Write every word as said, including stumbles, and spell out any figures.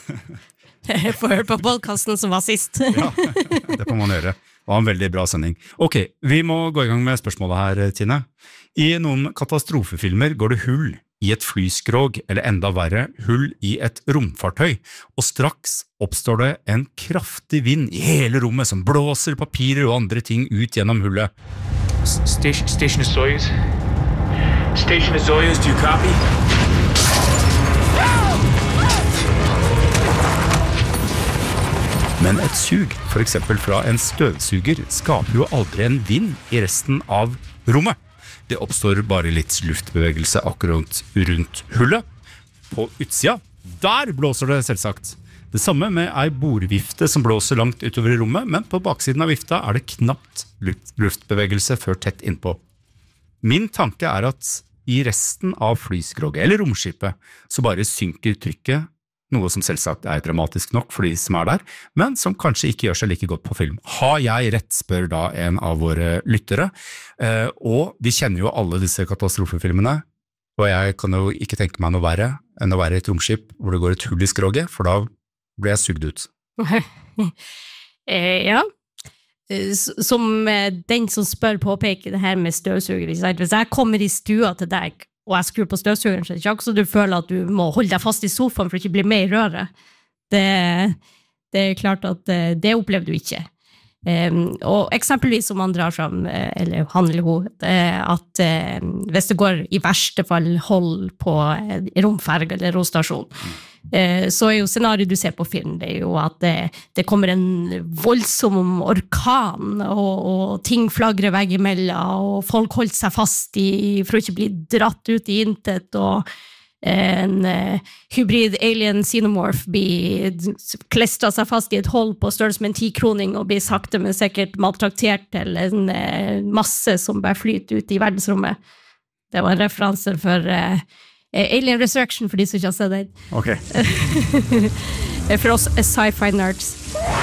Jeg får høre på podcasten som var sist. Ja, det får man gjøre. Det var en veldig bra sending. Ok, vi må gå i gang med spørsmålet her, Tine. I noen katastrofefilmer går det hull i et flyskrog, eller enda verre, hull i et romfartøy, og straks oppstår det en kraftig vind i hele rommet som blåser papirer og andre ting ut gjennom hullet. Station, station Soyuz. Station Soyuz, do you copy? Men et sug, for eksempel fra en støvsuger, skaper jo aldri en vind i resten av rommet. Det oppstår bare litt luftbevegelse akkurat rundt hullet. På utsida, der blåser det selvsagt. Det samme med ei bordvifte som blåser langt utover i rommet, men på baksiden av vifta er det knapt luftbevegelse før tett innpå. Min tanke er at i resten av flyskroget eller romskipet så bare synker trykket, noe som selvsagt er dramatisk nok for de som er der, men som kanskje ikke gjør seg like godt på film. Har jeg rett, spør da en av våre lyttere, eh, og vi kjenner jo alle disse katastrofefilmene, og jeg kan jo ikke tenke meg noe verre enn å være i et romskip hvor det går et hull i skroget, for da blir jeg sugd ut. eh, ja, som den som spør påpeker det her med støvsuger, hvis jeg kommer i stua til deg, og jeg skrur på støvsugeren, så det er ikke så du føler at du må holde deg fast i sofaen for ikke bli mer i røret. Det, det er klart at det opplever du ikke. Um, og eksempelvis som man drar fram, eller han eller hun, at um, hvis det går i verste fall hold på romferg eller romstasjon, uh, så er jo scenariet du ser på film, det er jo at det, det kommer en voldsom orkan, og, og ting flagrer veggimellom, og folk holder seg fast i, for å ikke bli dratt ut i intet, og en uh, hybrid alien xenomorph blir klestret seg fast i et hold på størrelse med en tikroning og blir sakte men sikkert maltraktert til en uh, masse som bare flyter ut i verdensrommet. Det var en referanse for uh, Alien Resurrection for de som ikke har sett det. Ok. For oss sci-fi nerds.